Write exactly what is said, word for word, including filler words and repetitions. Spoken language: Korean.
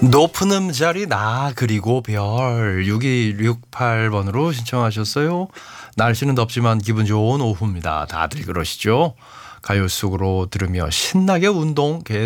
높은 음자리 나 그리고 별 육이육팔 번으로 신청하셨어요. 날씨는 덥지만 기분 좋은 오후입니다. 다들 그러시죠? 가요 속으로 들으며 신나게 운동